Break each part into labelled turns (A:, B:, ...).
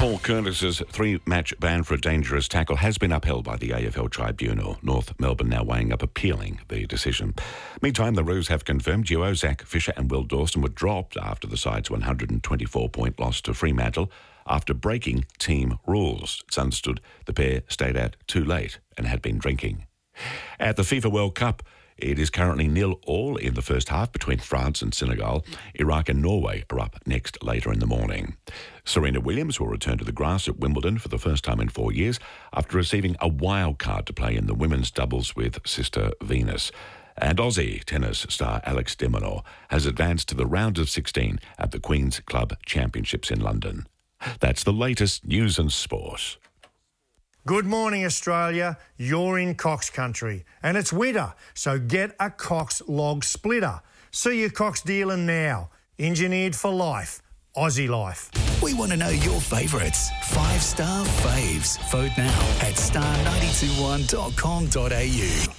A: Paul Curtis's 3-match ban for a dangerous tackle has been upheld by the AFL Tribunal. North Melbourne now weighing up appealing the decision. Meantime, the Roos have confirmed duo Zach Fisher and Will Dawson were dropped after the side's 124-point loss to Fremantle after breaking team rules. It's understood the pair stayed out too late and had been drinking. At the FIFA World Cup, it is currently 0-0 in the first half between France and Senegal. Iraq and Norway are up next later in the morning. Serena Williams will return to the grass at Wimbledon for the first time in 4 years after receiving a wild card to play in the women's doubles with sister Venus. And Aussie tennis star Alex de Minaur has advanced to the round of 16 at the Queen's Club Championships in London. That's the latest news and sport.
B: Good morning, Australia. You're in Cox country and it's winter, so get a Cox log splitter. See your Cox dealer now. Engineered for life. Aussie life.
C: We want to know your favourites. 5-star faves. Vote now at star921.com.au.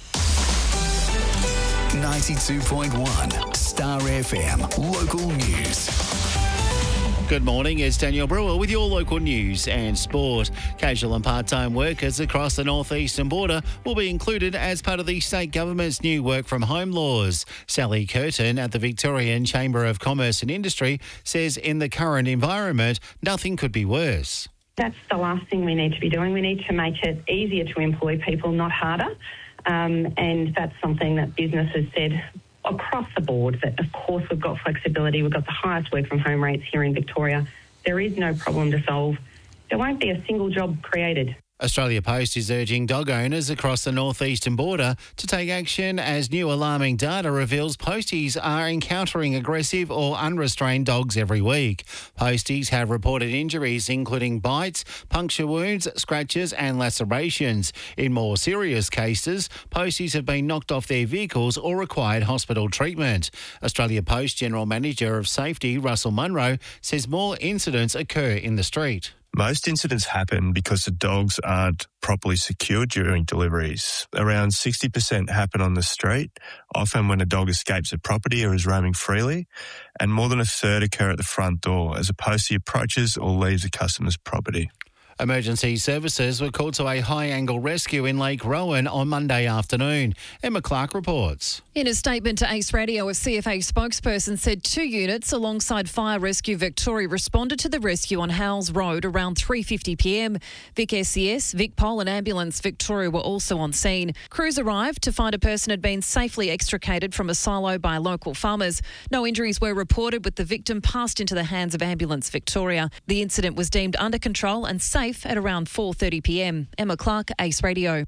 C: 92.1 Star FM. Local news.
D: Good morning, it's Daniel Brewer with your local news and sport. Casual and part-time workers across the northeastern border will be included as part of the state government's new work-from-home laws. Sally Curtin at the Victorian Chamber of Commerce and Industry says in the current environment, nothing could be worse.
E: That's the last thing we need to be doing. We need to make it easier to employ people, not harder. And that's something that business has said across the board, that of course we've got flexibility, we've got the highest work from home rates here in Victoria. There is no problem to solve. There won't be a single job created.
D: Australia Post is urging dog owners across the northeastern border to take action as new alarming data reveals posties are encountering aggressive or unrestrained dogs every week. Posties have reported injuries including bites, puncture wounds, scratches and lacerations. In more serious cases, posties have been knocked off their vehicles or required hospital treatment. Australia Post General Manager of Safety Russell Munro says more incidents occur in the street.
F: Most incidents happen because the dogs aren't properly secured during deliveries. Around 60% happen on the street, often when a dog escapes a property or is roaming freely, and more than a third occur at the front door as a postie approaches or leaves a customer's property.
D: Emergency services were called to a high-angle rescue in Lake Rowan on Monday afternoon. Emma Clark reports.
G: In a statement to Ace Radio, a CFA spokesperson said 2 units alongside Fire Rescue Victoria responded to the rescue on Howells Road around 3:50pm. Vic SES, Vic Pol and Ambulance Victoria were also on scene. Crews arrived to find a person had been safely extricated from a silo by local farmers. No injuries were reported, with the victim passed into the hands of Ambulance Victoria. The incident was deemed under control and safe at around 4:30pm. Emma Clark, Ace Radio.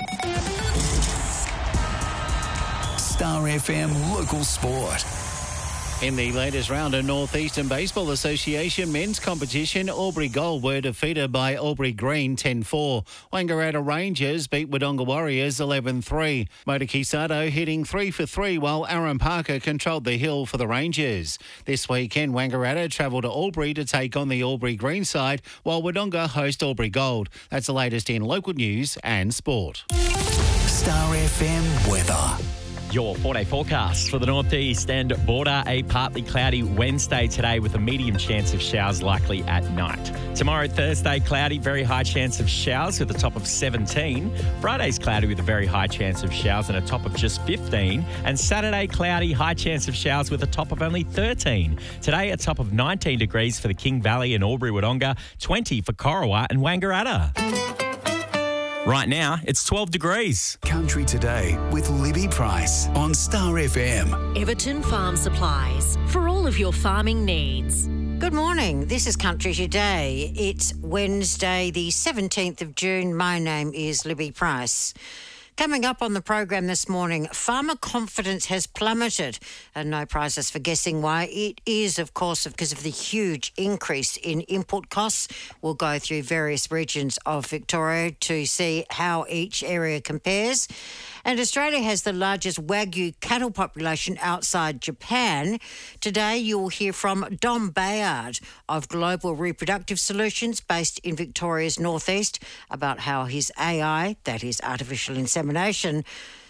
C: Star FM Local Sport.
D: In the latest round of Northeastern Baseball Association men's competition, Albury Gold were defeated by Albury Green 10-4. Wangaratta Rangers beat Wodonga Warriors 11-3. Motaki Sato hitting 3 for 3 while Aaron Parker controlled the hill for the Rangers. This weekend, Wangaratta travel to Albury to take on the Albury Green side while Wodonga host Albury Gold. That's the latest in local news and sport.
C: Star FM weather.
H: Your 4-day forecast for the northeast and border. A partly cloudy Wednesday today with a medium chance of showers likely at night. Tomorrow, Thursday, cloudy, very high chance of showers with a top of 17. Friday's cloudy with a very high chance of showers and a top of just 15. And Saturday, cloudy, high chance of showers with a top of only 13. Today, a top of 19 degrees for the King Valley and Albury Wodonga, 20 for Corowa and Wangaratta. Right now, it's 12 degrees.
C: Country Today with Libby Price on Star FM.
I: Everton Farm Supplies for all of your farming needs.
J: Good morning. This is Country Today. It's Wednesday, the 17th of June. My name is Libby Price. Coming up on the program this morning, farmer confidence has plummeted, and no prizes for guessing why. It is, of course, because of the huge increase in input costs. We'll go through various regions of Victoria to see how each area compares. And Australia has the largest Wagyu cattle population outside Japan. Today you will hear from Dom Bayard of Global Reproductive Solutions based in Victoria's northeast about how his AI, that is artificial insemination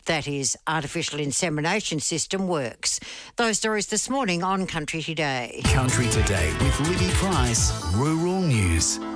J: system works. Those stories this morning on Country Today.
C: Country Today with Libby Price, Rural News.